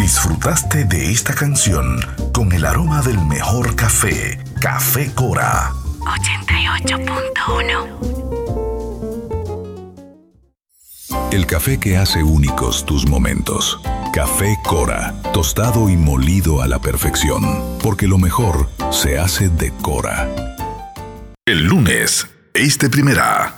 Disfrutaste de esta canción con el aroma del mejor café, Café Cora. 88.1. El café que hace únicos tus momentos. Café Cora, tostado y molido a la perfección, porque lo mejor se hace de Cora. El lunes, Primera.